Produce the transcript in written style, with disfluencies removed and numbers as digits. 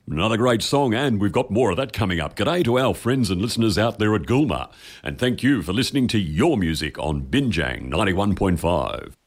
Another great song, and we've got more of that coming up. G'day to our friends and listeners out there at Goolma, and thank you for listening to your music on Binjang 91.5.